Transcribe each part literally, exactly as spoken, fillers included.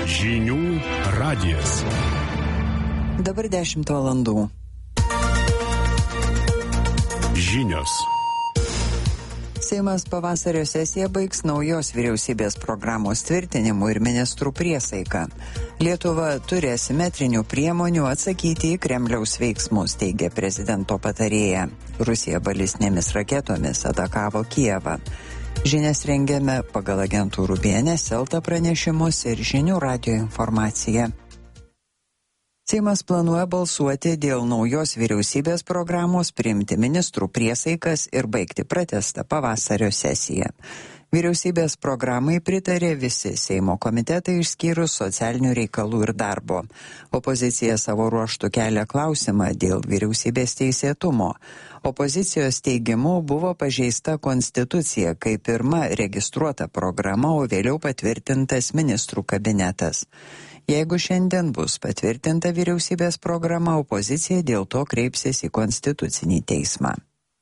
Žinių radijas. Dabar dešimt valandų. Žinios. Seimas pavasario sesiją baigs naujos vyriausybės programos tvirtinimu ir ministrų priesaika. Lietuva turi asimetrinių priemonių atsakyti į Kremliaus veiksmus, teigia prezidento patarėja. Rusija balistinėmis raketomis atakavo Kijevą. Žinias rengiame pagal agentūrų B N S, Elta pranešimus ir žinių radijo informaciją. Seimas planuoja balsuoti dėl naujos vyriausybės programos, priimti ministrų priesaikas ir baigti pratęstą pavasario sesiją. Vyriausybės programai pritarė visi Seimo komitetai išskyrus socialinių reikalų ir darbo. Opozicija savo ruožtu kelia klausimą dėl vyriausybės teisėtumo. Opozicijos teigimu buvo pažeista konstitucija, kai pirma registruota programa, o vėliau patvirtintas ministrų kabinetas. Jeigu šiandien bus patvirtinta vyriausybės programa, opozicija dėl to kreipsis į Konstitucinį teismą.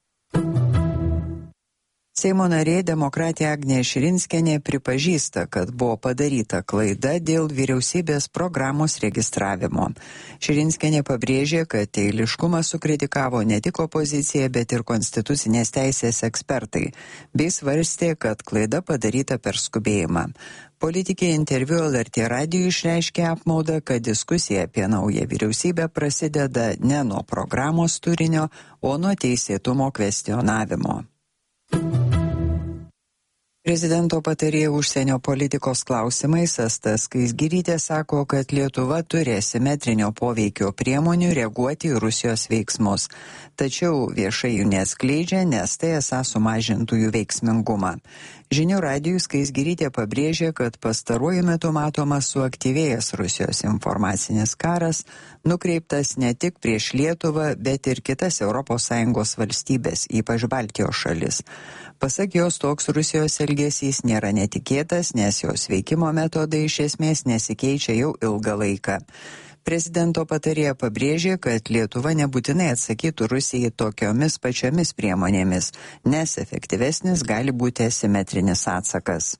Seimo narė demokratė Agnė Širinskienė pripažįsta, kad buvo padaryta klaida dėl vyriausybės programos registravimo. Širinskienė pabrėžė, kad eiliškumą sukritikavo ne tik opozicija, bet ir konstitucinės teisės ekspertai, bei svarstė, kad klaida padaryta per skubėjimą. Politikė interviu L R T radijui išreiškė apmaudą, kad diskusija apie naują vyriausybę prasideda ne nuo programos turinio, o nuo teisėtumo kvestionavimo. Prezidento patarėja užsienio politikos klausimais Asta Skaisgirytė sako, kad Lietuva turi asimetrinio poveikio priemonių reaguoti į Rusijos veiksmus. Tačiau viešai jų neatskleidžia, nes tai esą sumažintų jų veiksmingumą. Žinių radijui Skaisgirytė pabrėžė, kad pastaruoju metu matomas suaktyvėjęs Rusijos informacinis karas, nukreiptas ne tik prieš Lietuvą, bet ir kitas Europos Sąjungos valstybės, ypač Baltijos šalis. Pasak jos, toks Rusijos elgesys nėra netikėtas, nes jos veikimo metodai iš esmės nesikeičia jau ilgą laiką. Prezidento patarėja pabrėžė, kad Lietuva nebūtinai atsakytų Rusijai tokiomis pačiomis priemonėmis, nes efektyvesnis gali būti asimetrinis atsakas.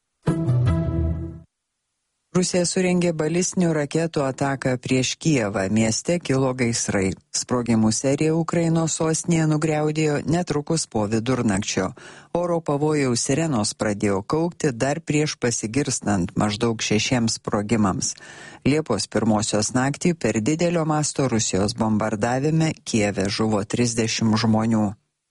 Rusija surengė balistinių raketų ataką prieš Kijevą, mieste kilo gaisrai. Sprogimų serija Ukrainos sostinėje nugriaudėjo netrukus po vidurnakčio. Oro pavojaus sirenos pradėjo kaukti dar prieš pasigirstant maždaug šešiems sprogimams. Liepos pirmosios naktį per didelio masto Rusijos bombardavime Kijeve žuvo trisdešimt žmonių.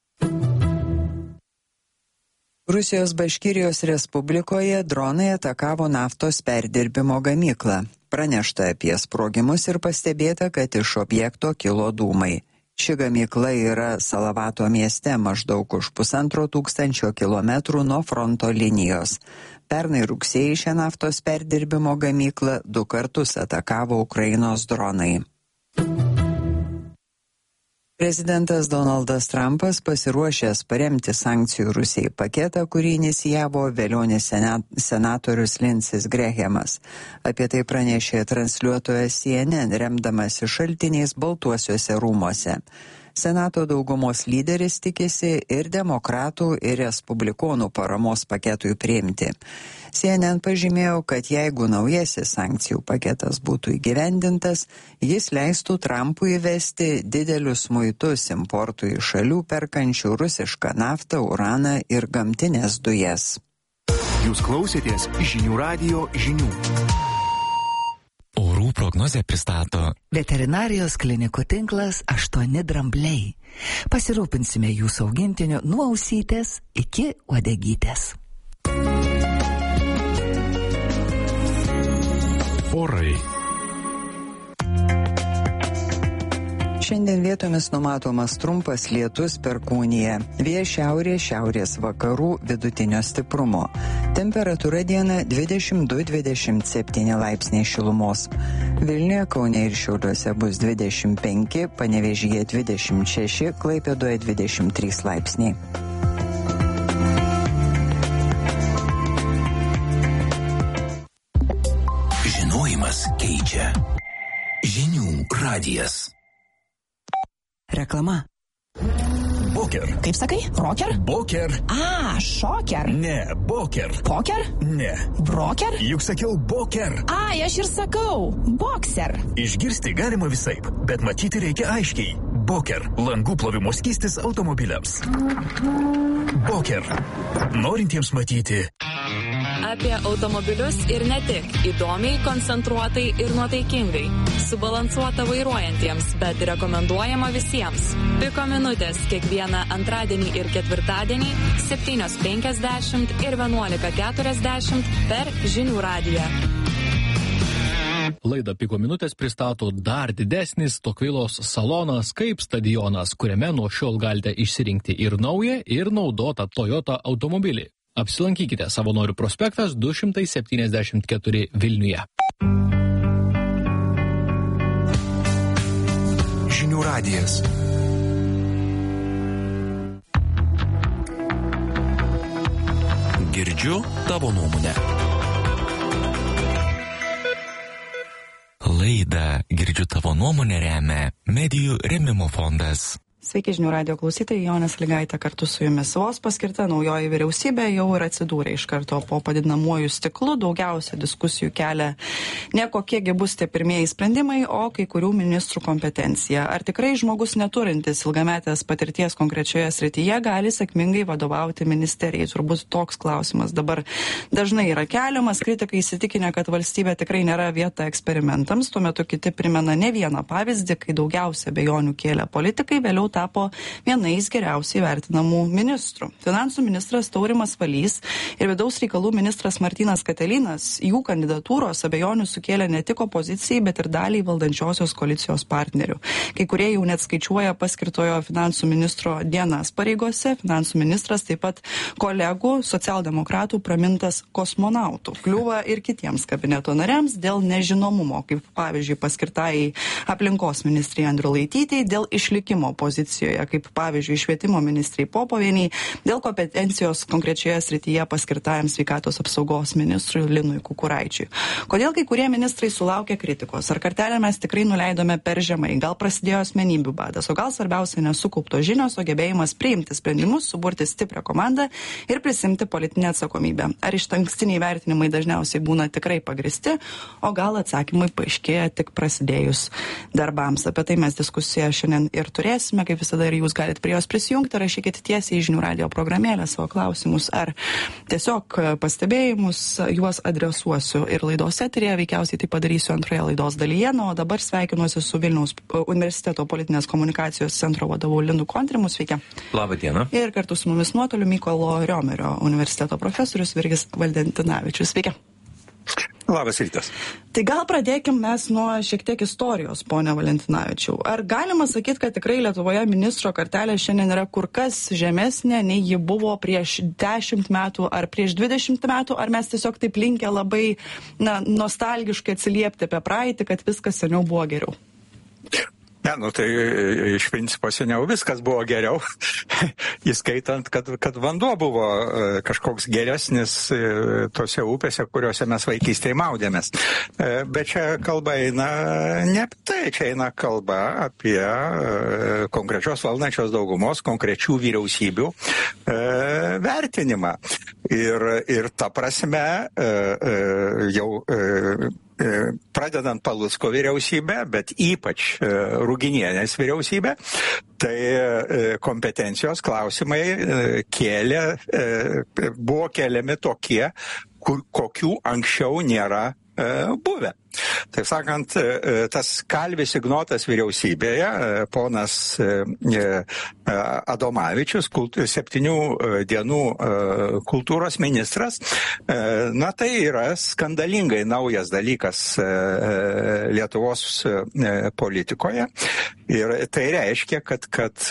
Rusijos Baškirijos Respublikoje dronai atakavo naftos perdirbimo gamyklą. Pranešta apie sprogimus ir pastebėta, kad iš objekto kilo dūmai. Ši gamykla yra Salavato mieste maždaug už pusantro tūkstančio kilometrų nuo fronto linijos. Pernai rugsėjį šią naftos perdirbimo gamyklą du kartus atakavo Ukrainos dronai. Prezidentas Donaldas Trumpas pasiruošęs paremti sankcijų Rusijai paketą, kurį inicijavo vėlionis senatorius Lindsey Grahamas. Apie tai pranešė transliuotojas C N N, remdamasi šaltiniais Baltuosiuose rūmuose. Senato daugumos lyderis tikisi ir demokratų, ir respublikonų paramos paketui priimti. C N N pažymėjo, kad jeigu naujasis sankcijų paketas būtų įgyvendintas, jis leistų Trumpui įvesti didelius muitus importui iš šalių perkančių rusišką naftą, uraną ir gamtines dujas. Jūs klausėtės žinių radijo žinių. Orų prognozę pristato Veterinarijos klinikų tinklas aštuoni drambliai. Pasirūpinsime jūsų augintiniu nuo ausytės iki uodegytės. Orai. Šiandien vietomis numatomas trumpas lietus perkūnija. Vėjas šiaurės, šiaurės vakarų vidutinio stiprumo. Temperatūra dieną dvidešimt du dvidešimt septyni laipsniai šilumos. Vilniuje, Kaune ir Šiauliuose bus dvidešimt penki, Panevėžyje dvidešimt šeši, Klaipėdoje dvidešimt trys laipsniai. Žinojimas keičia. Žinių radijas. Reklama. Boker. Kaip sakai? Rocker? Boker. A, šoker. Ne, boker. Poker? Ne. Broker? Juk sakiau boker. A, aš ir sakau. Boxer. Išgirsti galima visaip, bet matyti reikia aiškiai. Boker. Langų plovimo skystis automobiliams. Boker. Norintiems matyti. Apie automobilius ir ne tik. Įdomiai, koncentruotai ir nuotaikingai. Subalansuota vairuojantiems, bet rekomenduojama visiems. Piko minutės kiekvieną antradienį ir ketvirtadienį septynios penkiasdešimt ir vienuolika keturiasdešimt per Žinių radiją. Laidą Piko minutės pristato dar didesnis Tokvilos salonas kaip stadionas, kuriame nuo šiol galite išsirinkti ir naują, ir naudotą Toyota automobilį. Apsilankykite Savanorių prospektas du šimtai septyniasdešimt keturi Vilniuje. Žinių radijas. Girdžiu tavo nuomonę. Laidą Girdžiu tavo nuomonę remia Medijų rėmimo fondas. Sveiki žinių radijo klausytojai, Jonė Sąlygaitė kartu su jumis. Vos paskirta naujoji vyriausybė jau ir atsidūrė iš karto po padidinamuoju stiklu. Daugiausia diskusijų kelia ne kokiegi bus tie pirmieji sprendimai, o kai kurių ministrų kompetencija. Ar tikrai žmogus neturintis ilgametės patirties konkrečioje srityje gali sėkmingai vadovauti ministerijai? Turbūt toks klausimas dabar dažnai yra keliamas. Kritikai įsitikinę, kad valstybė tikrai nėra vieta eksperimentams. Tuo metu kiti primena ne vieną pavyzdį, kai daugiausia abejonių kėlė politikai, vėliau tapo vienais geriausiai vertinamų ministrų. Finansų ministras Taurimas Valys ir vidaus reikalų ministras Martynas Katelinas, jų kandidatūros abejonių sukėlė ne tik opozicijai, bet ir daliai valdančiosios koalicijos partnerių. Kai kurie jau net skaičiuoja paskirtojo finansų ministro dienas pareigose. Finansų ministras taip pat kolegų socialdemokratų pramintas kosmonautų. Kliūva ir kitiems kabineto nariams dėl nežinomumo, kaip pavyzdžiui paskirtai aplinkos ministrei Andriulaitytei dėl išlikimo pozicijos, kaip pavyzdžiui švietimo ministrai Popovieniai, dėl kompetencijos konkrečioje srityje paskirtajam sveikatos apsaugos ministrui Linui Kukuraičiui. Kodėl kai kurie ministrai sulaukė kritikos? Ar kartelę mes tikrai nuleidome per žemai? Gal prasidėjo asmenybių badas? O gal svarbiausia nesukauptos žinios, o gebėjimas priimti sprendimus, suburti stiprią komandą ir prisimti politinę atsakomybę? Ar išankstiniai vertinimai dažniausiai būna tikrai pagristi, o gal atsakymai paaiškėja tik prasidėjus darbams? Apie tai mes diskusiją šiandien ir turėsime. Kaip visada ir jūs galite prie jos prisijungti, rašykite tiesiai į Žinių radijo programėlę savo klausimus ar tiesiog pastebėjimus, juos adresuosiu ir laidos eteryje, veikiausiai tai padarysiu antroje laidos dalyje, na, o dabar sveikinuosi su Vilniaus universiteto politinės komunikacijos centro vadovu Lindu Kontrimu, sveiki. Labą dieną. Ir kartu su mumis nuotoliu Mykolo Riomerio universiteto profesorius Virgis Valentinavičius, sveiki. Labas rytas. Tai gal pradėkim mes nuo šiek tiek istorijos, ponia Valentinavičiau. Ar galima sakyti, kad tikrai Lietuvoje ministro kartelė šiandien yra kur kas žemesnė, nei ji buvo prieš dešimt metų ar prieš dvidešimt metų, ar mes tiesiog taip linkę labai na, nostalgiškai atsiliepti apie praeitį, kad viskas seniau buvo geriau? Ne, nu tai iš principo seniau viskas buvo geriau, įskaitant, kad, kad vanduo buvo kažkoks geresnis tose upėse, kuriuose mes vaikystėje maudėmės. Bet čia kalba eina ne apie tai, čia eina kalba apie konkrečios valdančios daugumos, konkrečių vyriausybių vertinimą. Ir, ir ta prasme jau pradedant Palucko vyriausybę, bet ypač Ruginienės vyriausybę, tai kompetencijos klausimai kėlė, buvo keliami tokie, kokių anksčiau nėra buvę. Taip sakant, tas Kalvis Ignotas vyriausybėje, ponas Adomavičius, septynių dienų kultūros ministras, na tai yra skandalingai naujas dalykas Lietuvos politikoje. Ir tai reiškia, kad, kad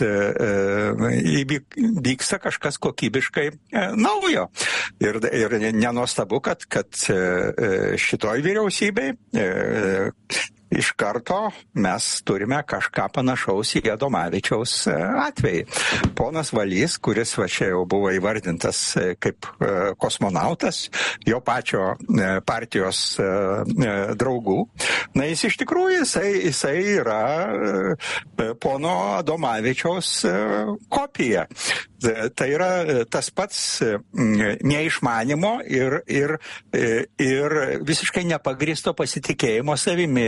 vyksta kažkas kokybiškai naujo. Ir, ir nenuostabu, kad, kad šitoj vyriausybei iš karto mes turime kažką panašaus į Adomavičiaus atvejį. Ponas Valys, kuris va čia jau buvo įvardintas kaip kosmonautas, jo pačio partijos draugų, na jis iš tikrųjų, jisai, jisai yra pono Adomavičiaus kopija. Tai yra tas pats neišmanimo ir, ir, ir visiškai nepagristo pasitikėjimo savimi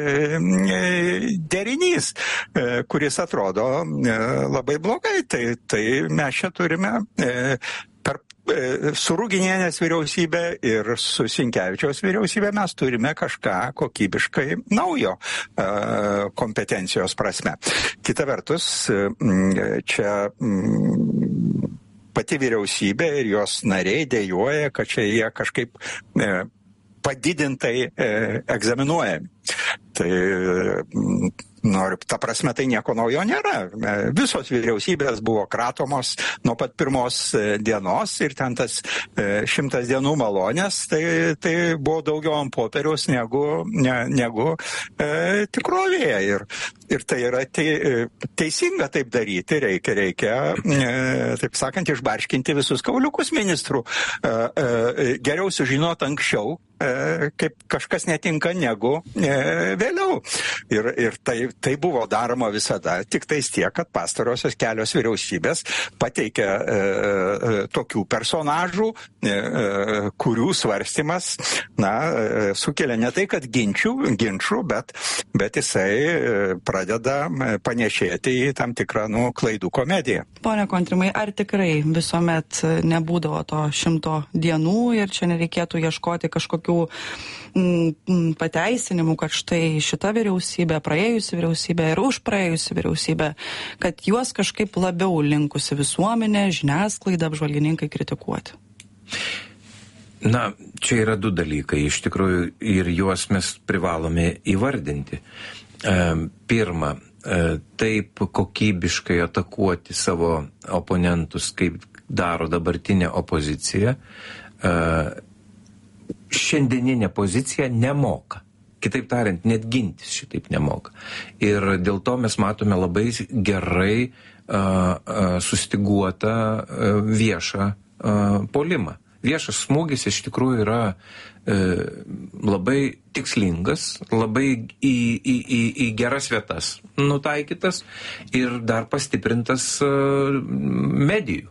derinys, kuris atrodo labai blogai. Tai, tai mes čia turime per su Ruginienės vyriausybė ir su Sinkevičiaus vyriausybė mes turime kažką kokybiškai naujo kompetencijos prasme. Kita vertus, čia pati vyriausybė ir jos nariai dejuoja, kad čia jie kažkaip padidintai egzaminuojami. Tai noriu, ta prasme, tai nieko naujo nėra. Visos vyriausybės buvo kratomos nuo pat pirmos dienos ir ten tas šimtas dienų malonės, tai, tai buvo daugiau ant popieriaus negu, ne, negu e, tikrovėje. Ir, ir tai yra te, teisinga taip daryti, reikia, reikia, e, taip sakant, išbarškinti visus kauliukus ministrų. E, e, geriau sužinot anksčiau, e, kaip kažkas netinka, negu e, vėliau. Ir, ir tai, tai buvo daroma visada, tik tais tiek, kad pastarosios kelios vyriausybės pateikia e, e, tokių personažų, e, e, kurių svarstymas, na, e, sukelia ne tai, kad ginčių, ginčių, bet, bet jisai e, pradeda panešėti į tam tikrą, nu, klaidų komediją. Pone Kontrimai, ar tikrai visuomet nebūdavo to šimto dienų ir čia nereikėtų ieškoti kažkokių m, pateisinimų, kad štai šita vyriausybė, praėjusi vyriausybė ir už praėjusi vyriausybė, kad juos kažkaip labiau linkusi visuomenė, žiniasklaida, apžvalgininkai kritikuoti? Na, čia yra du dalykai, iš tikrųjų, ir juos mes privalome įvardinti. Pirma, taip kokybiškai atakuoti savo oponentus, kaip daro dabartinė opozicija, šiandieninė pozicija nemoka. Kitaip tariant, net gintis šitaip nemoka. Ir dėl to mes matome labai gerai uh, uh, sustiguotą uh, viešą uh, polimą. Viešas smūgis iš tikrųjų yra uh, labai tikslingas, labai į, į, į, į geras vietas nutaikytas ir dar pastiprintas uh, medijų.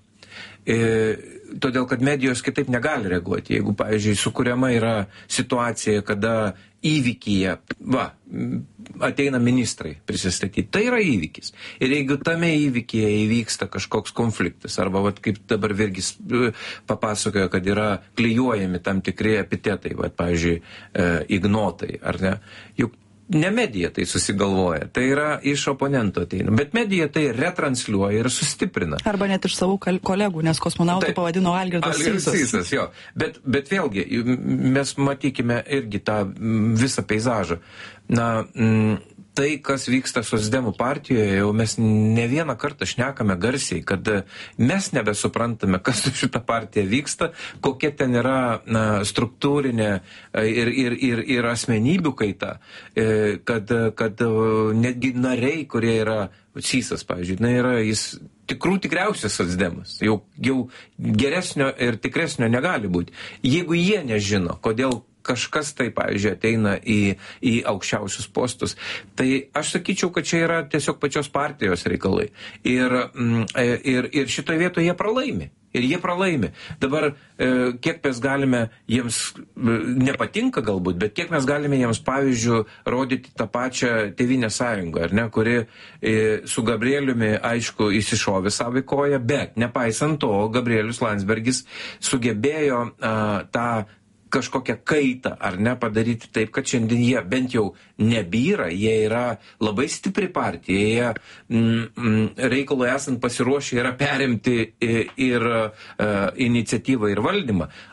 Uh, Todėl, kad medijos kitaip negali reaguoti. Jeigu, pavyzdžiui, sukuriama yra situacija, kada įvykyje, va, ateina ministrai prisistatyti, tai yra įvykis. Ir jeigu tame įvykyje įvyksta kažkoks konfliktas, arba, va, kaip dabar Virgis papasakojo, kad yra klijuojami tam tikri epitetai, va, pavyzdžiui, ignotai, ar ne, juk ne medija tai susigalvoja, tai yra iš oponento ateina, bet medija tai retransliuoja ir sustiprina. Arba net iš savų kolegų, nes kosmonautų tai pavadino Algirdas Sysas. Sysas, jo. Bet, bet vėlgi, mes matykime irgi tą visą peizažą. Na, m, tai, kas vyksta socdemų partijoje, jau mes ne vieną kartą šnekame garsiai, kad mes nebesuprantame, kas su šita partija vyksta, kokia ten yra na, struktūrinė ir, ir, ir, ir asmenybių kaita, kad, kad netgi nariai, kurie yra Sysas, pavyzdžiui, na, yra jis tikrų tikriausias socdemas, jau, jau geresnio ir tikresnio negali būti. Jeigu jie nežino, kodėl kažkas tai, pavyzdžiui, ateina į, į aukščiausius postus. Tai aš sakyčiau, kad čia yra tiesiog pačios partijos reikalai. Ir, ir, ir šitoje vietoje jie pralaimi. Ir jie pralaimi. Dabar, kiek mes galime jiems, nepatinka galbūt, bet kiek mes galime jiems, pavyzdžiui, rodyti tą pačią Tėvynės sąjungą, ar ne, kuri su Gabrieliumi, aišku, įsišovė savo koją, bet nepaisant to, Gabrielius Landsbergis sugebėjo uh, tą kažkokią kaitą, ar ne, padaryti taip, kad šiandien jie bent jau nebyra, jie yra labai stipri partija, jie mm, mm, reikalui esant pasiruošę yra perimti ir, ir uh, iniciatyvą ir valdymą.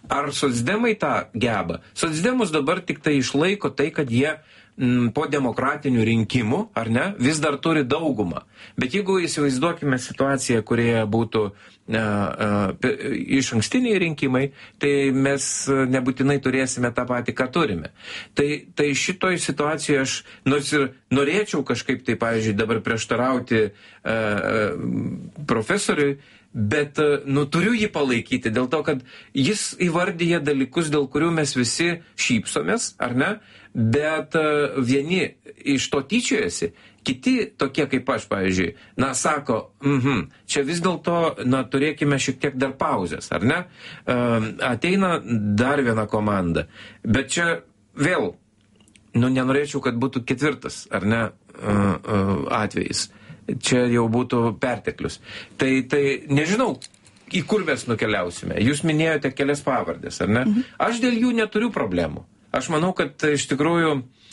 ar socdemai tą geba? Socdemus dabar tik tai išlaiko tai, kad jie m, po demokratinių rinkimų, ar ne, vis dar turi daugumą. Bet jeigu įsivaizduokime situaciją, kurioje būtų a, a, iš ankstiniai rinkimai, tai mes nebūtinai turėsime tą patį, ką turime. Tai, tai šitoj situacijoje aš nors ir norėčiau kažkaip tai, pavyzdžiui, dabar prieštarauti a, a, profesoriui, bet, nu, turiu jį palaikyti dėl to, kad jis įvardyja dalykus, dėl kurių mes visi šypsomės, ar ne? Bet vieni iš to tyčiojasi, kiti tokie kaip aš, pavyzdžiui, na, sako, mhm, čia vis dėlto, na, turėkime šiek tiek dar pauzės, ar ne? Ateina dar viena komanda, bet čia vėl, nu, nenorėčiau, kad būtų ketvirtas, ar ne, atvejis. Čia jau būtų perteklius. Tai, tai nežinau, į kur mes nukeliausime. Jūs minėjote kelias pavardės, ar ne? Mhm. Aš dėl jų neturiu problemų. Aš manau, kad iš tikrųjų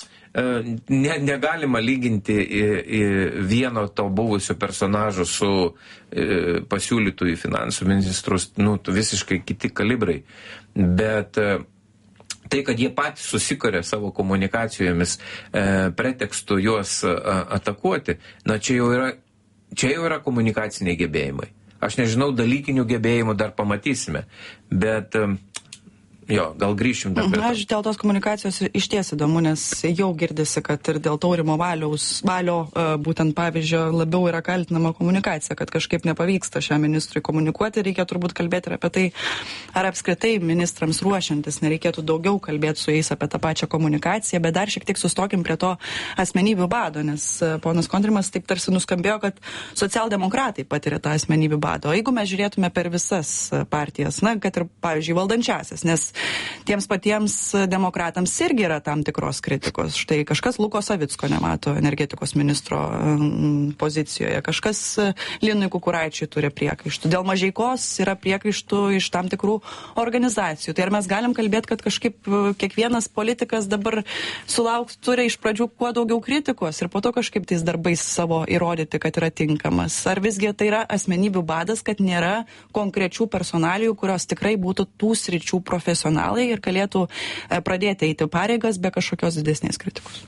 ne, negalima lyginti į, į vieno to buvusio personažo su e, pasiūlytų į finansų ministrus, nu, visiškai kiti kalibrai. Bet e, tai, kad jie patys susikarė savo komunikacijomis e, pretekstų juos a, atakuoti, na, čia jau yra, čia jau yra komunikaciniai gebėjimai. Aš nežinau, dalykinių gebėjimų dar pamatysime, bet e, jo, gal grįšim dar prie to. Aš dėl tos komunikacijos išties įdomu, nes jau girdisi, kad ir dėl Taurimo Valiaus, Valio būtent pavyzdžio labiau yra kaltinama komunikacija, kad kažkaip nepavyksta šiam ministrui komunikuoti. Reikia turbūt kalbėti ir apie tai, ar apskritai ministrams ruošiantis nereikėtų daugiau kalbėti su jais apie tą pačią komunikaciją, bet dar šiek tiek sustokim prie to asmenybių bado, nes ponas Kontrimas taip tarsi nuskambėjo, kad socialdemokratai patiria tą asmenybių bado. O jeigu mes žiūrėtume per visas partijas, na, kad ir, pavyzdžiui, valdančiasias, nes tiems patiems demokratams irgi yra tam tikros kritikos. Štai kažkas Luko Savicko nemato energetikos ministro um, pozicijoje, kažkas Linui Kukuraičiui turi priekaištų. Dėl Mažeikos yra priekaištų iš tam tikrų organizacijų. Tai ar mes galim kalbėti, kad kažkaip kiekvienas politikas dabar sulauks, turi iš pradžių kuo daugiau kritikos ir po to kažkaip tais darbais savo įrodyti, kad yra tinkamas? Ar visgi tai yra asmenybių badas, kad nėra konkrečių personalijų, kurios tikrai būtų tų sričių profesionalai ir galėtų pradėti eiti pareigas be kažkokios didesnės kritikos?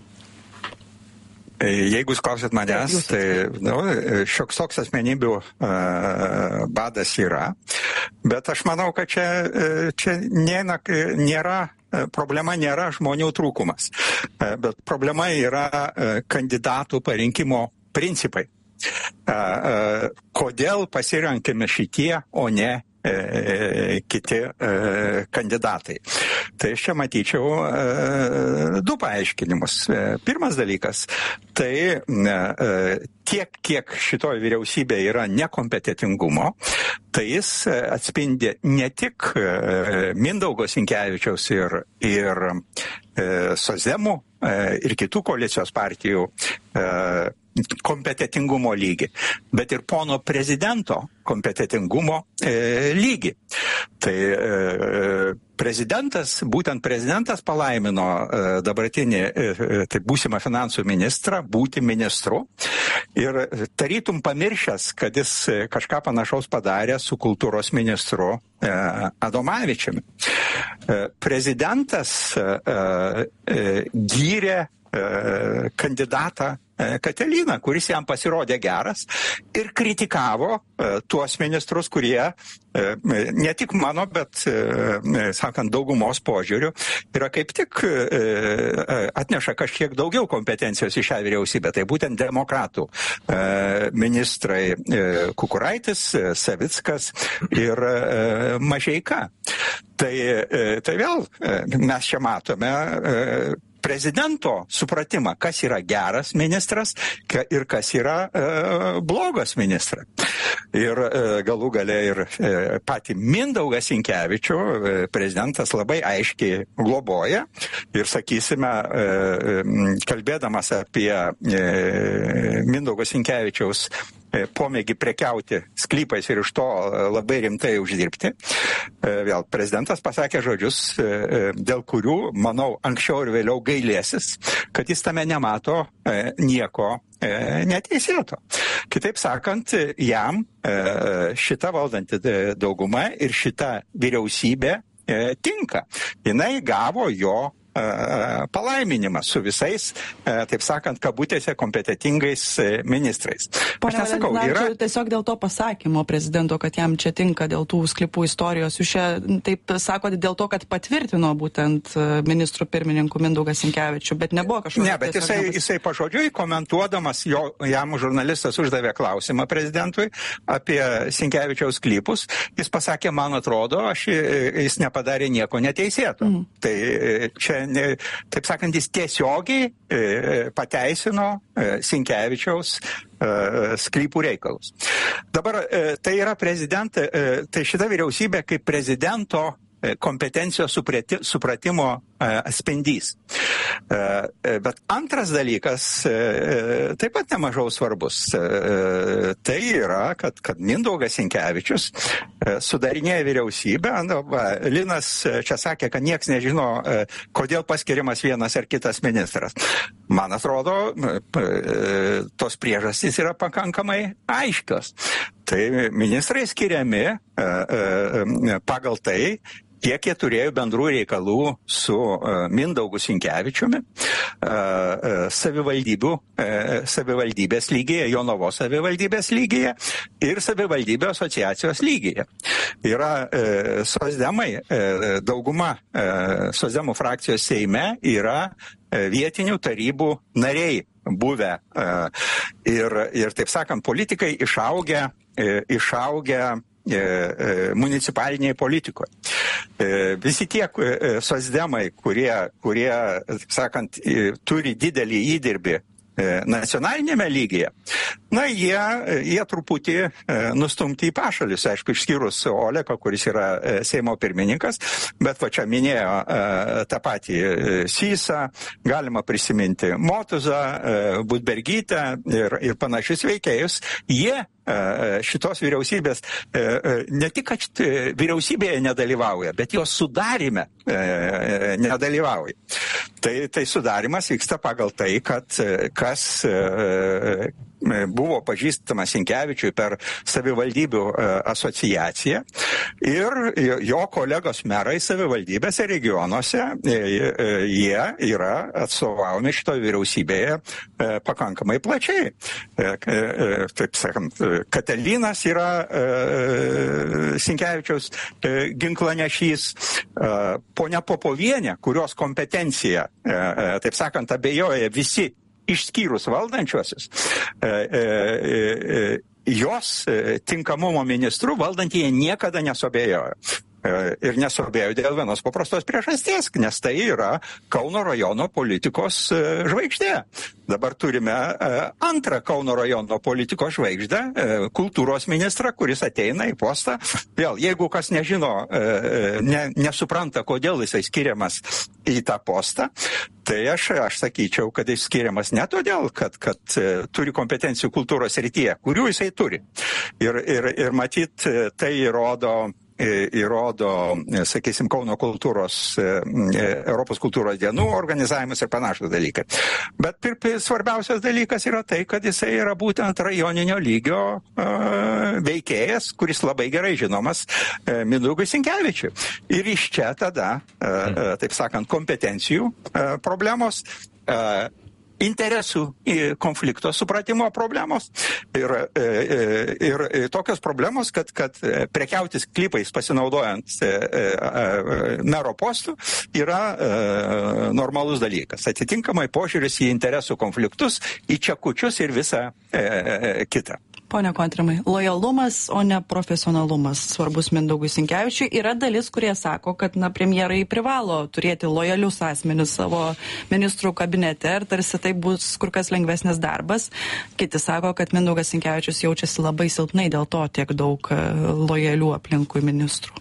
Jeigu jūs klausit manęs, tai nu, šioks toks asmenybių uh, badas yra, bet aš manau, kad čia, čia nėra, nėra, problema nėra žmonių trūkumas, bet problema yra kandidatų parinkimo principai. Uh, uh, kodėl pasirenkame šitie, o ne E, kiti e, kandidatai. Tai aš čia matyčiau e, du paaiškinimus. E, pirmas dalykas, tai e, tiek, kiek šitoje vyriausybėje yra nekompetentingumo, tai jis atspindi ne tik e, Mindaugo Sinkevičiaus ir, ir e, Socdemų e, ir kitų koalicijos partijų e, kompetentingumo lygį, bet ir pono prezidento kompetentingumo e, lygį. Tai e, prezidentas, būtent prezidentas palaimino e, dabartinį, e, tai būsimą finansų ministrą, būti ministru ir tarytum pamiršęs, kad jis kažką panašaus padarė su kultūros ministru e, Adomavičiumi. E, prezidentas e, e, gyrė e, kandidatą Kateliną, kuris jam pasirodė geras ir kritikavo e, tuos ministrus, kurie e, ne tik mano, bet, e, sakant, daugumos požiūrių, yra kaip tik e, atneša kažkiek daugiau kompetencijos į šią vyriausybę. Tai būtent demokratų e, ministrai e, Kukuraitis, e, Savickas ir e, Mažeika. Tai, e, tai vėl e, mes čia matome e, prezidento supratimą, kas yra geras ministras ir kas yra e, blogas ministras. Ir e, galų gale ir e, patį Mindaugą Sinkevičių e, prezidentas labai aiškiai globoja ir, sakysime, e, kalbėdamas apie e, Mindaugo Sinkevičiaus pomėgį prekiauti sklypais ir iš to labai rimtai uždirbti. Vėl prezidentas pasakė žodžius, dėl kurių, manau, anksčiau ir vėliau gailėsis, kad jis tame nemato nieko neteisėto. Kitaip sakant, jam šita valdanti dauguma ir šita vyriausybė e, tinka. Jinai gavo jo palaiminimą su visais, taip sakant, kabutėse kompetitingais ministrais. Pone Valentinavičiau, yra... tiesiog dėl to pasakymo prezidento, kad jam čia tinka dėl tų sklypų istorijos, jūs čia taip sakote dėl to, kad patvirtino būtent ministrų pirmininkų Mindaugą Sinkevičių, bet nebuvo kažkokio... Ne, bet jisai, nepas... jisai pažodžiui komentuodamas, jo, jam žurnalistas uždavė klausimą prezidentui apie Sinkevičiaus sklypus, jis pasakė, man atrodo, aš, jis nepadarė nieko neteisėto. Mm. Tai čia taip sakant, jis tiesiogiai e, pateisino e, Sinkevičiaus e, sklypų reikalus. Dabar e, tai yra prezidentė, e, tai šita vyriausybė kaip prezidento e, kompetencijos suprati, supratimo e, atspindys. E, e, bet antras dalykas, e, taip pat nemažiau svarbus, e, tai yra, kad, kad Mindaugas Sinkevičius e, sudarinėja vyriausybę. Nu, va, Linas čia sakė, kad nieks nežino, e, kodėl paskiriamas vienas ar kitas ministras. Man atrodo, e, tos priežastys yra pakankamai aiškios. Tai ministrai skiriami e, e, pagal tai, kiek jie turėjo bendrų reikalų su uh, Mindaugu Sinkevičiumi uh, uh, savivaldybių, uh, savivaldybės lygyje, Jonavos savivaldybės lygyje ir savivaldybių asociacijos lygyje. Yra uh, socdemai, uh, dauguma uh, socdemų frakcijos Seime yra uh, vietinių tarybų nariai buvę uh, ir, ir, taip sakant, politikai išaugę, uh, išaugę municipaliniai politikoje. Visi tie socdemai, kurie, kurie, sakant, turi didelį įdirbį nacionalinėme lygyje, na, jie, jie truputį nustumti į pašalius, aišku, išskyrus Oleką, kuris yra Seimo pirmininkas, bet va čia minėjo tą patį Sysą, galima prisiminti Motuzą, Budbergytę ir, ir panašius veikėjus. Jie šitos vyriausybės ne tik, kad vyriausybėje nedalyvauja, bet jos sudarime nedalyvauja. Tai, tai sudarimas vyksta pagal tai, kad kas buvo pažįstamas Sinkevičiui per savivaldybių asociaciją ir jo kolegos merai savivaldybėse regionuose, jie yra atstovaujami šitoje vyriausybėje pakankamai plačiai. Taip sakant, Katalinas yra Sinkevičiaus ginklanešys, ponia Popovienė, kurios kompetencija, taip sakant, abejoja visi išskyrus valdančiuosius, e, e, e, jos tinkamumo ministrų valdantieji niekada nesuabėjojo. Ir nesuabėjo dėl vienos paprastos priežasties, nes tai yra Kauno rajono politikos žvaigždė. Dabar turime antrą Kauno rajono politikos žvaigždę, kultūros ministrą, kuris ateina į postą. Vėl, jeigu kas nežino, ne, nesupranta, kodėl jisai skiriamas į tą postą, tai aš, aš sakyčiau, kad jis skiriamas ne todėl, kad, kad turi kompetencijų kultūros srityje, kurių jisai turi. Ir, ir, ir matyt, tai įrodo įrodo, sakysim, Kauno kultūros, Europos kultūros dienų organizavimas ir panašus dalykai. Bet pir, pir, svarbiausias dalykas yra tai, kad jisai yra būtent rajoninio lygio uh, veikėjas, kuris labai gerai žinomas uh, Mindaugui Sinkevičiui. Ir iš čia tada, uh, taip sakant, kompetencijų uh, problemos, uh, interesų konflikto supratimo problemos ir, ir, ir tokios problemos, kad, kad prekiauti sklypais pasinaudojant mero postų yra normalus dalykas. Atitinkamai požiūris į interesų konfliktus, į čekučius ir visą kitą. Pone Kontrimai, lojalumas, o ne profesionalumas svarbus Mindaugui Sinkevičiui. Yra dalis, kurie sako, kad na, premjerai privalo turėti lojalius asmenis savo ministrų kabinete ir tarsi tai bus kur kas lengvesnis darbas. Kiti sako, kad Mindaugas Sinkevičius jaučiasi labai silpnai, dėl to tiek daug lojalių aplinkui ministrų.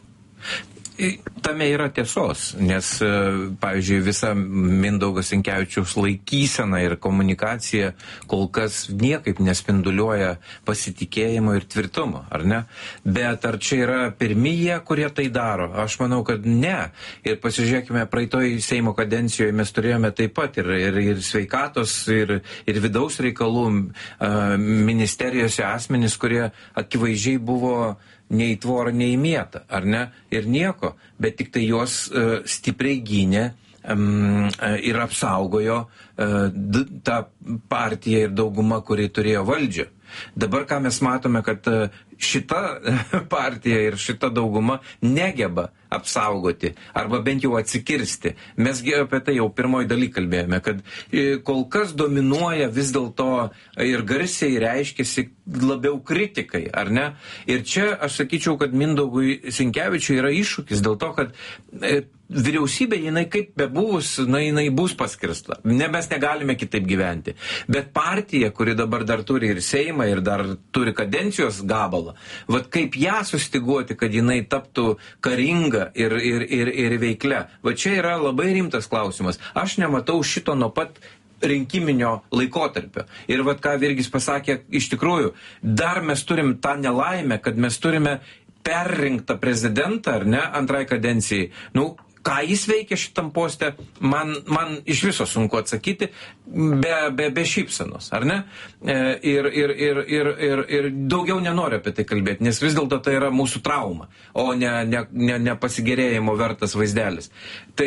Tame yra tiesos, nes, pavyzdžiui, visa Mindaugo Sinkevičiaus laikysena ir komunikacija kol kas niekaip nespinduliuoja pasitikėjimo ir tvirtumo, ar ne? Bet ar čia yra pirmi jie, kurie tai daro? Aš manau, kad ne. Ir pasižiūrėkime, praeitoj Seimo kadencijoje mes turėjome taip pat ir, ir, ir sveikatos, ir, ir vidaus reikalų uh, ministerijose asmenys, kurie akivaizdžiai buvo nei tvorą, nei mėtą, ar ne? Ir nieko, bet tik tai juos uh, stipriai gynė um, ir apsaugojo uh, d- tą partiją ir daugumą, kuri turėjo valdžią. Dabar ką mes matome, kad šita partija ir šita dauguma negeba apsaugoti arba bent jau atsikirsti. Mesgi apie tai jau pirmoji daly kalbėjome, kad kol kas dominuoja vis dėlto ir garsiai reiškiasi labiau kritikai, ar ne? Ir čia aš sakyčiau, kad Mindaugui Sinkevičiui yra iššūkis dėl to, kad vyriausybė, jinai kaip bebuvus, na, jinai bus paskirsta. Ne, mes negalime kitaip gyventi. Bet partija, kuri dabar dar turi ir Seimą, ir dar turi kadencijos gabalą, vat kaip ją sustiguoti, kad jinai taptų karinga ir, ir, ir, ir veiklia. Va čia yra labai rimtas klausimas. Aš nematau šito nuo pat rinkiminio laikotarpio. Ir vat ką Virgis pasakė, iš tikrųjų, dar mes turim tą nelaimę, kad mes turime perrinktą prezidentą, ar ne, antrai kadencijai. Nu, ką jis veikia šitam poste, man, man iš viso sunku atsakyti, be, be, be šypsenos, ar ne? E, ir, ir, ir, ir, ir, ir daugiau nenoriu apie tai kalbėti, nes vis dėlto tai yra mūsų trauma, o ne, ne, ne, ne pasigėrėjimo vertas vaizdelis. Tai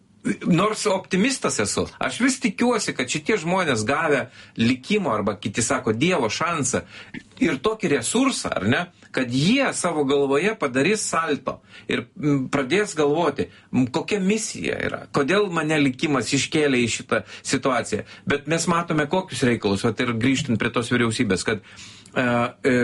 nors optimistas esu, aš vis tikiuosi, kad šitie žmonės gavę likimo arba kiti sako Dievo šansą ir tokį resursą, ar ne, kad jie savo galvoje padarys salto ir pradės galvoti, kokia misija yra, kodėl mane likimas iškėlė į šitą situaciją. Bet mes matome kokius reikalus, vat ir grįžtant prie tos vyriausybės, kad e, e,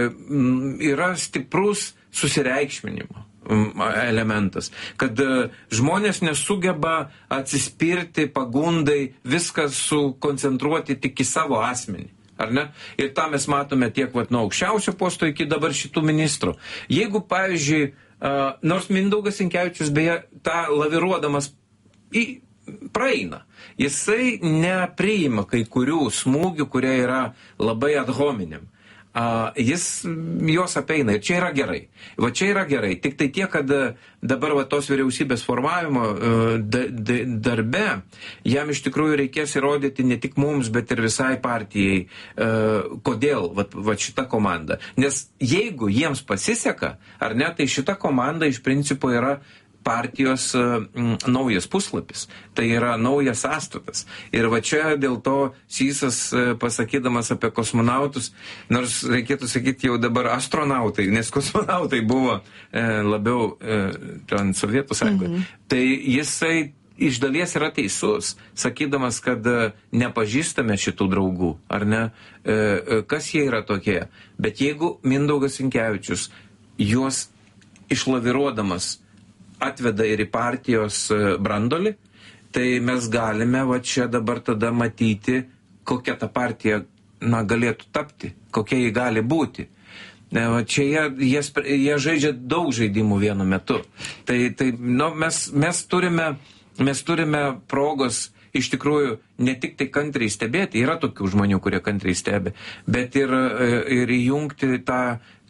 yra stiprus susireikšminimo elementas, kad žmonės nesugeba atsispirti pagundai viską sukoncentruoti tik į savo asmenį. Ar ne? Ir tą mes matome tiek vat, nuo aukščiausio posto iki dabar šitų ministrų. Jeigu, pavyzdžiui, uh, nors Mindaugas Sinkevičius beje tą laviruodamas į, praeina, jisai nepriima kai kurių smūgių, kurie yra labai ad hominem. Uh, jis juos apeina ir čia yra gerai. Va čia yra gerai. Tik tai tiek, kad dabar va, tos vyriausybės formavimo uh, da, da, darbe jam iš tikrųjų reikės įrodyti ne tik mums, bet ir visai partijai, uh, kodėl va, va šita komanda. Nes jeigu jiems pasiseka, ar ne, tai šita komanda iš principo yra partijos uh, naujas puslapis. Tai yra naujas sąstatas. Ir va čia dėl to Sysas uh, pasakydamas apie kosmonautus, nors reikėtų sakyti jau dabar astronautai, nes kosmonautai buvo uh, labiau uh, ten Sovietų sąjungoje. Mm-hmm. Tai jisai iš dalies yra teisus, sakydamas, kad uh, nepažįstame šitų draugų, ar ne? Uh, uh, kas jie yra tokie? Bet jeigu Mindaugas Sinkevičius juos išlaviruodamas atveda ir į partijos brandolį, tai mes galime va čia dabar tada matyti, kokia ta partija na, galėtų tapti, kokia ji gali būti. Va čia jie, jie, jie žaidžia daug žaidimų vienu metu. Tai, tai nu, mes, mes, turime, mes turime progos iš tikrųjų ne tik tai kantriai stebėti, yra tokių žmonių, kurie kantriai stebi, bet ir, ir įjungti tą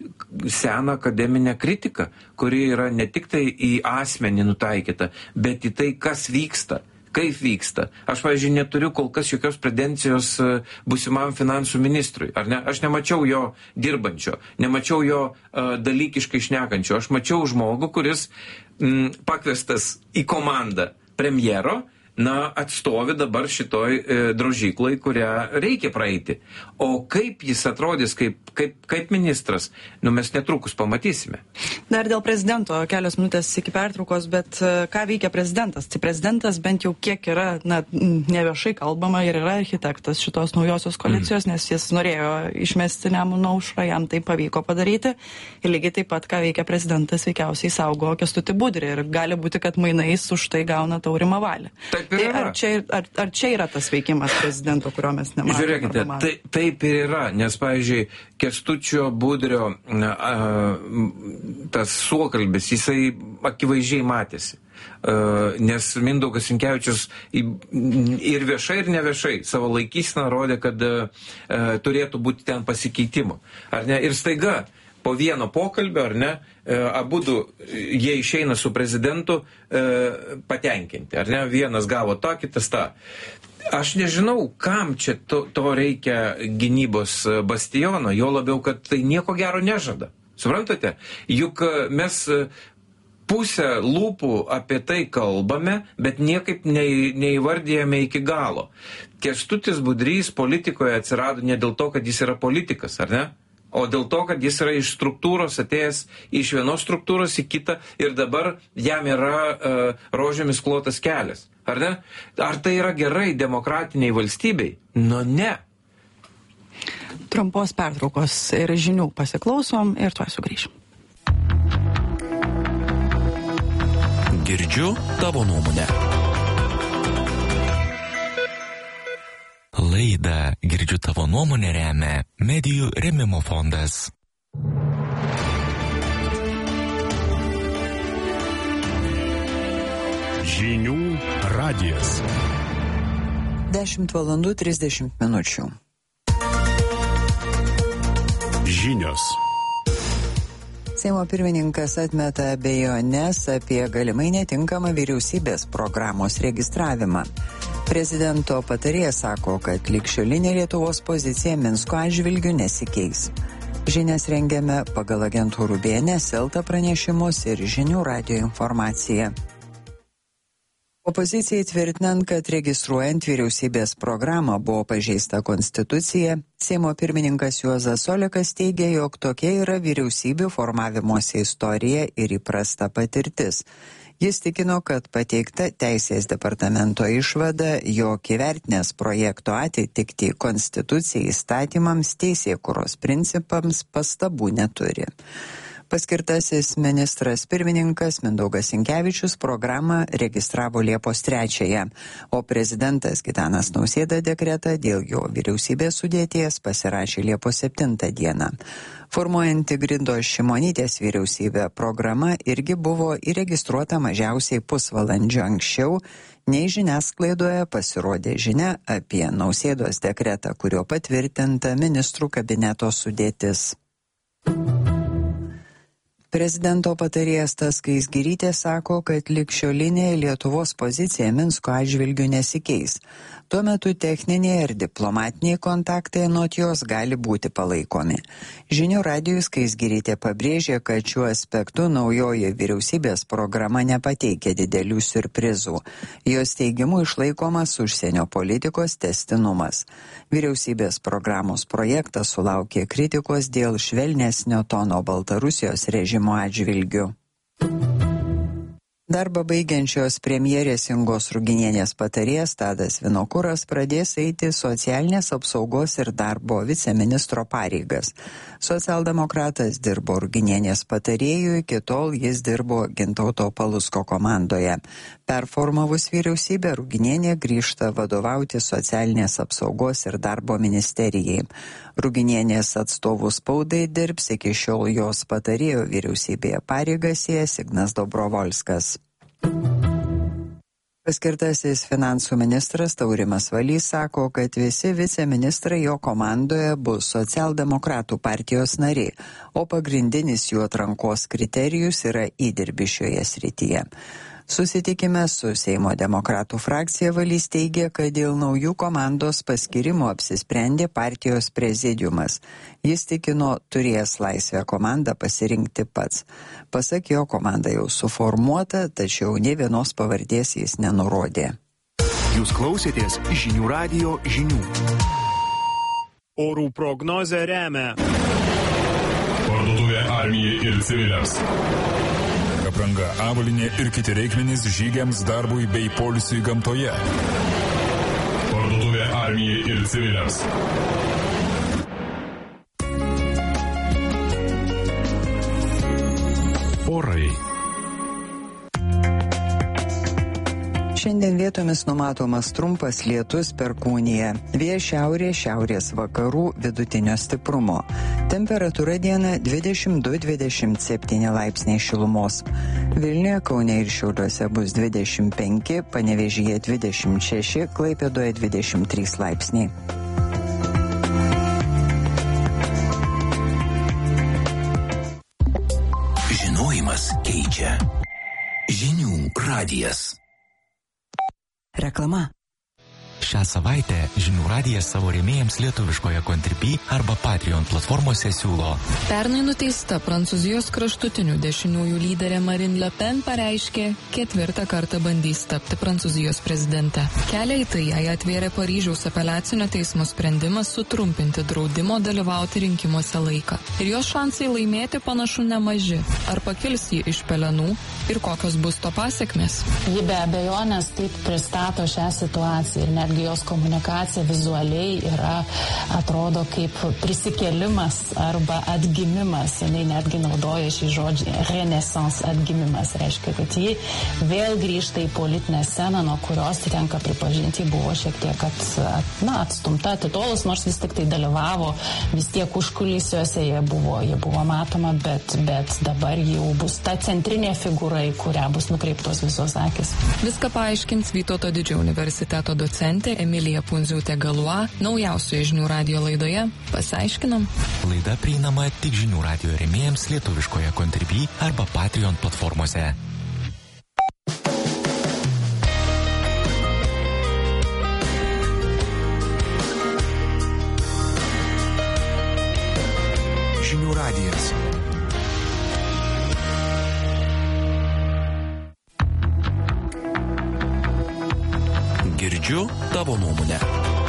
seną akademinę kritiką, kuri yra ne tik tai į asmenį nutaikyta, bet į tai, kas vyksta, kaip vyksta. Aš, pavyzdžiui, neturiu kol kas jokios pretencijos būsimam finansų ministrui, ar ne? Aš nemačiau jo dirbančio, nemačiau jo uh, dalykiškai šnekančio. Aš mačiau žmogų, kuris m, pakviestas į komandą premjero, na, atstovi dabar šitoj e, drožyklai, kurią reikia praeiti. O kaip jis atrodys kaip, kaip, kaip ministras, nu mes netrukus pamatysime. Dar dėl prezidento kelios minutės iki pertraukos, bet e, ką veikia prezidentas? Tai prezidentas bent jau kiek yra, na, ne viešai kalbama ir yra architektas šitos naujosios koalicijos, mm. nes jis norėjo išmesti Nemuno aušrą, jam tai pavyko padaryti. Ir lygiai taip pat, ką veikia prezidentas, veikiausiai saugo Kęstutį Budrį ir gali būti, kad mainais už tai gauna Taurimą Valią. Taip Tai ar čia, ar, ar čia yra tas veikimas prezidento, kurio mes nematome? Žiūrėkite, tai, taip ir yra, nes, pavyzdžiui, Kęstučio Budrio a, tas suokalbis, jisai akivaizdžiai matėsi. Uh, nes Mindaugas Sinkevičius ir viešai, ir neviešai savo laikyseną rodė, kad uh, turėtų būti ten pasikeitimų. Ar ne? Ir staiga po vieno pokalbio, ar ne, abudu jie išeina su prezidentu e, patenkinti, ar ne, vienas gavo tą, kitas tą. Aš nežinau, kam čia to, to reikia gynybos bastiono, jo labiau, kad tai nieko gero nežada. Suprantate? Juk mes pusę lūpų apie tai kalbame, bet niekaip nei, neįvardėjame iki galo. Kęstutis Budrys politikoje atsirado ne dėl to, kad jis yra politikas, ar ne? O dėl to, kad jis yra iš struktūros atėjęs iš vienos struktūros į kitą ir dabar jam yra uh, rožėmis klotas kelias. Ar ne? Ar tai yra gerai demokratiniai valstybei? Nu ne. Trumpos pertraukos ir žinių pasiklausom ir tuoj sugrįšim. Girdžiu tavo nuomonę. Laidą Girdžiu tavo nuomonę remia Medijų rėmimo fondas. Žinių radijas. dešimt valandų trisdešimt minučių. Žinios. Seimo pirmininkas atmeta abejones apie galimai netinkamą vyriausybės programos registravimą. Prezidento patarėjas sako, kad ligšiolinė Lietuvos pozicija Minsko atžvilgiu nesikeis. Žinias rengiame pagal agentūrų B N S, Elta pranešimus ir Žinių radijo informaciją. Opozicijai tvirtinant, kad registruojant vyriausybės programą buvo pažeista konstitucija, Seimo pirmininkas Juozas Olekas teigia, jog tokia yra vyriausybių formavimosi istorija ir įprasta patirtis. Jis tikino, kad pateikta Teisės departamento išvada, jog įvertinęs projekto atitikti konstitucijai įstatymams teisėkūros principams pastabų neturi. Paskirtasis ministras pirmininkas Mindaugas Sinkevičius programą registravo Liepos trečiąją, o prezidentas Gitanas Nausėda dekretą dėl jo vyriausybės sudėties pasirašė Liepos septintą dieną. Formuojant Ingridos Šimonytės vyriausybę programa irgi buvo įregistruota mažiausiai pusvalandžio anksčiau, nei žiniasklaidoje pasirodė žinia apie Nausėdos dekretą, kurio patvirtinta ministrų kabineto sudėtis. Prezidento patarėjas Tas Skaisgirytė sako, kad ligšiolinė Lietuvos pozicija Minsko atžvilgiu nesikeis. Tuo metu techniniai ir diplomatiniai kontaktai anot jos gali būti palaikomi. Žinių radijui Skaisgirytė pabrėžė, kad šiuo aspektu naujoji vyriausybės programa nepateikia didelių siurprizų. Jos teigimu išlaikomas užsienio politikos tęstinumas. Vyriausybės programos projektas sulaukė kritikos dėl švelnesnio tono Baltarusijos režimo atžvilgiu. Darbą baigiančios premjerės Ingos Ruginienės patarėjas Tadas Vinokuras pradės eiti socialinės apsaugos ir darbo viceministro pareigas. Socialdemokratas dirbo Ruginienės patarėjų, iki tol jis dirbo Gintauto Palucko komandoje. Performavus vyriausybę, Ruginienė grįžta vadovauti socialinės apsaugos ir darbo ministerijai. Ruginienės atstovų spaudai dirbs iki šiol jos patarėjo vyriausybėje pareigas ėjęs Ignas Dobrovolskas. Paskirtasis finansų ministras Taurimas Valys sako, kad visi viceministrai jo komandoje bus socialdemokratų partijos nariai, o pagrindinis jų atrankos kriterijus yra įdirbis šioje srityje. Susitikime su Seimo demokratų frakcija Valys teigia, kad dėl naujų komandos paskirimo apsisprendė partijos prezidiumas. Jis tikino turėjęs laisvę komandą pasirinkti pats. Pasak jo, komanda jau suformuota, tačiau nė vienos pavardės jis nenurodė. Jūs klausėtės Žinių radijo žinių. Orų prognozę remia Parduotuvė Armijai ir civiliams. Apranga, avalynė ir kiti reikmenys žygiams, darbui bei poilsiui gamtoje. Parduotuvė Armijai ir civiliams. Orai. Šiandien vietomis numatomas trumpas lietus perkūnija. Vėjas šiaurės, šiaurės vakarų vidutinio stiprumo. Temperatūra dieną dvidešimt du dvidešimt septyni laipsniai šilumos. Vilniuje, Kaune ir Šiauliuose bus dvidešimt penki, Panevėžyje dvidešimt šeši, Klaipėdoje dvidešimt trys laipsniai. Žinojimas keičia. Žinių radijas. Reklama. Šią savaitę Žinių radijas savo rėmėjams lietuviškoje Contribui arba Patreon platformose siūlo. Pernai nuteista Prancūzijos kraštutinių dešiniųjų lyderė Marine Le Pen pareiškė, ketvirtą kartą bandys tapti Prancūzijos prezidente. Kelią į tai jai atvėrė Paryžiaus apeliacinio teismo sprendimas sutrumpinti draudimo dalyvauti rinkimuose laiką. Ir jos šansai laimėti panašu nemaži. Ar pakils ji iš pelenų ir kokios bus to pasekmės? Ji be abejonės taip pristato šią situaciją ir netgi jos komunikacija vizualiai yra, atrodo, kaip prisikėlimas arba atgimimas. Jinai netgi naudoja šį žodžį renaissance, atgimimas. Reiškia, kad ji vėl grįžta į politinę sceną, nuo kurios tenka pripažinti, buvo šiek tiek at, at, na, atstumta, atitolus, nors vis tik tai dalyvavo, vis tiek užkulisiuose jie buvo, jie buvo matoma, bet, bet dabar jau bus ta centrinė figūra, į kurią bus nukreiptos visos akis. Viską paaiškins Vytauto Didžiojo universiteto docentė Emilija Pundziūtė-Galua naujausioje Žinių radijo laidoje. Pasiaiškinam. Laida prieinama tik Žinių radijo rėmėjams lietuviškoje Contribui arba Patreon platformose. Žinių radijas. Girdžiu tavo nuomonę.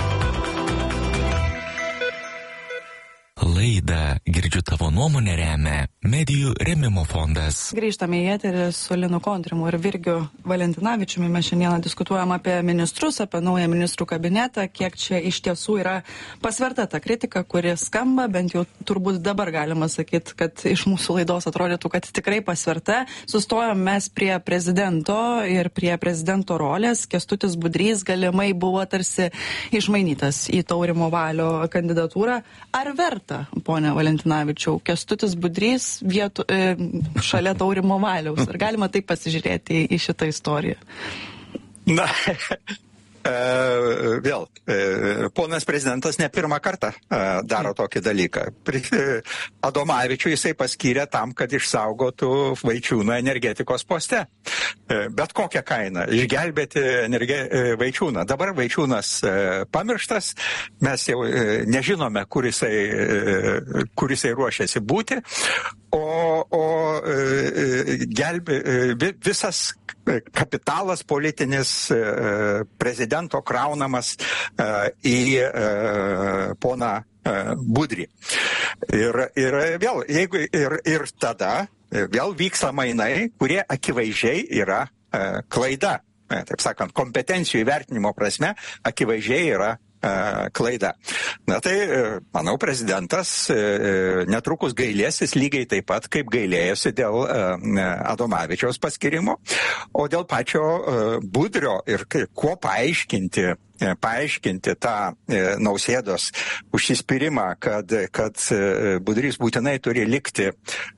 Laidą Girdžiu tavo nuomonę remia Medijų rėmimo fondas. Grįžtame į eterį su Linu Kontrimu ir Virgiu Valentinavičiumi. Mes šiandieną diskutuojam apie ministrus, apie naują ministrų kabinetą, kiek čia iš tiesų yra pasverta ta kritika, kuri skamba, bent jau turbūt dabar galima sakyti, kad iš mūsų laidos atrodytų, kad tikrai pasverta. Sustojom mes prie prezidento ir prie prezidento rolės. Kęstutis Budrys galimai buvo tarsi išmainytas į Taurimo Valio kandidatūrą. Ar verta, ponia Valentinavičiau, Kęstutis Budrys vietų, e, šalia Taurimo Valiaus? Ar galima taip pasižiūrėti į, į šitą istoriją? Na, e, vėl, e, ponas prezidentas ne pirmą kartą e, daro tokį dalyką. Adomavičių jisai paskyrė tam, kad išsaugotų Vaičiūną energetikos poste. E, bet kokią kainą. Išgelbėti energe, e, Vaičiūną. Dabar Vaičiūnas e, pamirštas, mes jau e, nežinome, kur jisai, e, kur jisai ruošiasi būti. O, o e, gelbė, e, visas kapitalas politinis e, prezidento kraunamas e, į e, poną e, Budrį. Ir, ir vėl, jeigu ir, ir tada vėl vyksta mainai, kurie akivaizdžiai yra e, klaida. E, taip sakant, kompetencijų įvertinimo prasme akivaizdžiai yra klaida. Na tai, manau, prezidentas netrukus gailėsis lygiai taip pat, kaip gailėjosi dėl Adomavičiaus paskirimo, o dėl pačio Budrio ir kuo paaiškinti paaiškinti tą e, Nausėdos užsispyrimą, kad, kad e, Budrys būtinai turi likti e,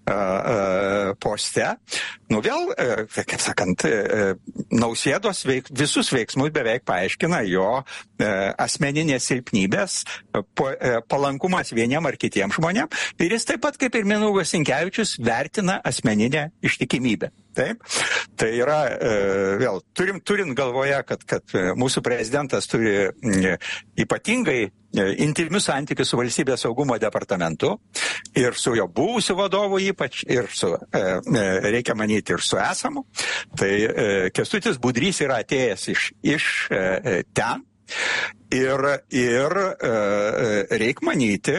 e, poste. Nu vėl, e, kaip sakant, e, Nausėdos veik, visus veiksmus beveik paaiškina jo e, asmeninės silpnybės, po, e, palankumas vieniem ar kitiem žmonėm. Ir jis taip pat, kaip ir Mindaugas Sinkevičius, vertina asmeninę ištikimybę. Taip, tai yra, e, vėl, turim, turint galvoje, kad, kad mūsų prezidentas turi e, ypatingai e, intimius santykius su valstybės saugumo departamentu ir su jo buvusiu vadovu ypač, ir su, e, e, reikia manyti, ir su esamu. Tai e, Kęstutis Budrys yra atėjęs iš, iš e, ten. Ir, ir e, reik manyti,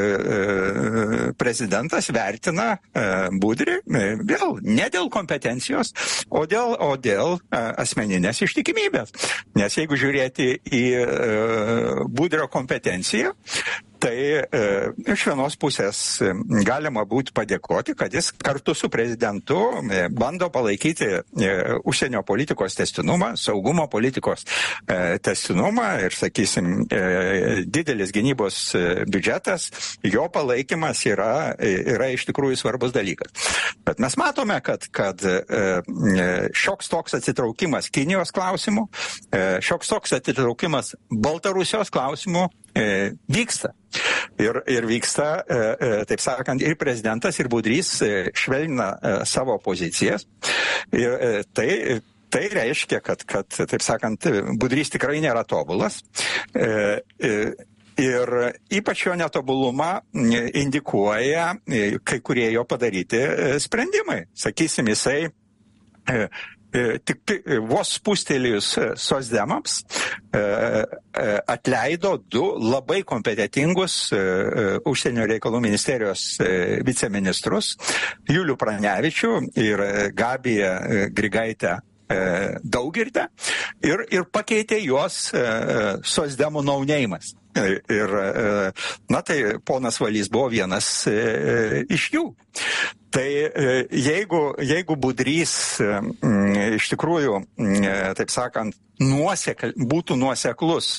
e, prezidentas vertina e, Budrį e, vėl ne dėl kompetencijos, o dėl, o dėl e, asmeninės ištikimybės. Nes jeigu žiūrėti į e, Budrio kompetenciją, tai e, iš vienos pusės galima būtų padėkoti, kad jis kartu su prezidentu e, bando palaikyti e, užsienio politikos testinumą, saugumo politikos e, testinumą ir, sakysim, e, didelis gynybos e, biudžetas, jo palaikymas yra, e, yra iš tikrųjų svarbus dalykas. Bet mes matome, kad, kad e, šioks toks atsitraukimas Kinijos klausimų, e, šioks toks atsitraukimas Baltarusijos klausimų e, vyksta. Ir, ir vyksta, e, e, taip sakant, ir prezidentas, ir Budrys e, švelnina e, savo pozicijas. Ir e, tai tai reiškia, kad, kad, taip sakant, Budrys tikrai nėra tobulas. E, e, Ir ypač jo netobulumą indikuoja kai kurie jo padaryti sprendimai. Sakysim, jisai tik vos spustelėjus socdemams atleido du labai kompetitingus užsienio reikalų ministerijos viceministrus, Julių Pranevičių ir Gabiją Grigaitę Daugirdę, ir, ir pakeitė juos socdemų nauneimas. Ir, na tai ponas Valys buvo vienas iš jų. Tai jeigu, jeigu Budrys iš tikrųjų, taip sakant, nuosekl, būtų nuoseklus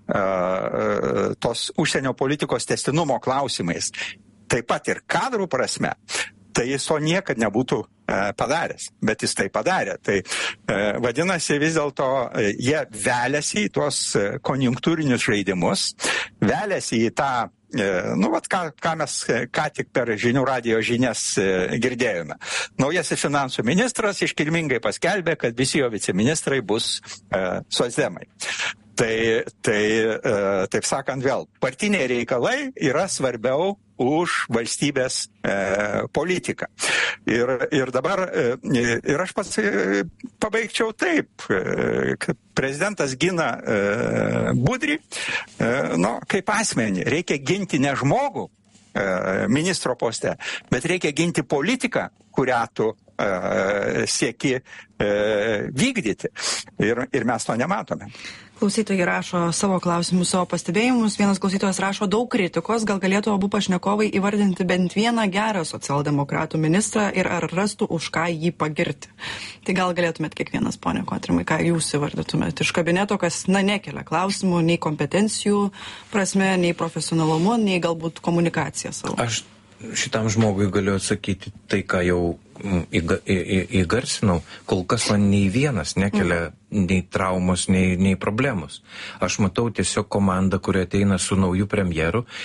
tos užsienio politikos tęstinumo klausimais, taip pat ir kadrų prasme, tai jis to niekad nebūtų padaręs, bet jis tai padarė. Tai vadinasi, vis dėlto jie veliasi į tuos konjunktūrinius žaidimus, veliasi į tą, nu, vat, ką, ką mes ką tik per žinių radijo žinias girdėjome. Naujasis finansų ministras iškilmingai paskelbė, kad visi jo viceministrai bus socdemai. Tai, tai taip sakant, vėl, partiniai reikalai yra svarbiau už valstybės e, politiką. Ir, ir dabar, e, ir aš pats e, pabaigčiau taip, e, kad prezidentas gina e, Budrį, e, nu, kaip asmenį. Reikia ginti ne žmogų e, ministro poste, bet reikia ginti politiką, kurią tu e, sieki e, vykdyti. Ir, ir mes to nematome. Klausytojai rašo savo klausimus, savo pastebėjimus. Vienas klausytojas rašo daug kritikos, gal galėtų abu pašnekovai įvardinti bent vieną gerą socialdemokratų ministrą ir ar rastų už ką jį pagirti. Tai gal galėtumėt kiekvienas, ponia Kotrimai, ką jūs įvardytumėt iš kabineto, kas, na, nekelia klausimų nei kompetencijų prasme, nei profesionalumu, nei galbūt komunikacija savo. Aš šitam žmogui galiu atsakyti tai, ką jau įga, į, į, įgarsinau. Kol kas man nei vienas nekelia mm. nei traumos, nei, nei problemos. Aš matau tiesiog komandą, kuri ateina su nauju premjeru